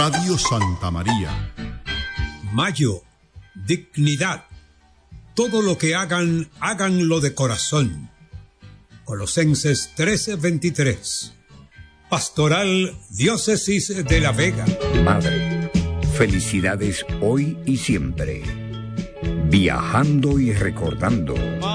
Radio Santa María. Mayo, dignidad. Todo lo que hagan, háganlo de corazón. Colosenses 13:23. Pastoral Diócesis de La Vega. Madre, felicidades hoy y siempre. Viajando y recordando.